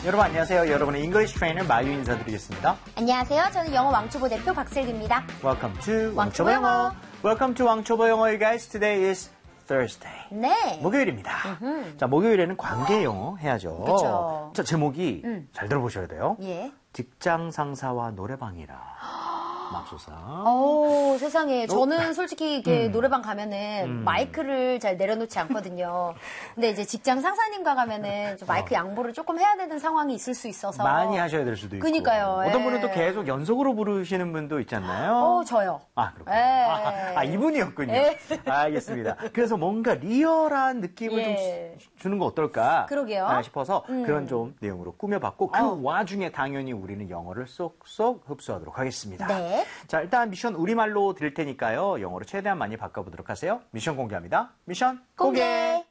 여러분 안녕하세요. 여러분의 잉글리시 트레이너 마유 인사드리겠습니다. 안녕하세요. 저는 영어 왕초보 대표 박슬기입니다. Welcome to 왕초보 영어. Welcome to 왕초보 영어. You guys, today is Thursday. 네. 목요일입니다. 자, 목요일에는 관계 영어 해야죠. 그쵸. 자, 제목이 잘 들어보셔야 돼요. 예. 직장 상사와 노래방이라. 맙소사. 오, 세상에. 저는 솔직히 이렇게 노래방 가면은 마이크를 잘 내려놓지 않거든요. 근데 이제 직장 상사님과 가면은 좀 마이크 양보를 조금 해야 되는 상황이 있을 수 있어서. 많이 하셔야 될 수도 있고. 그니까요. 어떤 예. 분은 또 계속 연속으로 부르시는 분도 있잖아요. 저요. 아, 그렇군요. 예. 이분이었군요. 예. 알겠습니다. 그래서 뭔가 리얼한 느낌을 예. 좀 주는 거 어떨까 그러게요. 싶어서 그런 좀 내용으로 꾸며봤고 그 와중에 당연히 우리는 영어를 쏙쏙 흡수하도록 하겠습니다. 네. 자, 일단 미션 우리말로 드릴 테니까요. 영어로 최대한 많이 바꿔보도록 하세요. 미션 공개합니다. 미션 공개!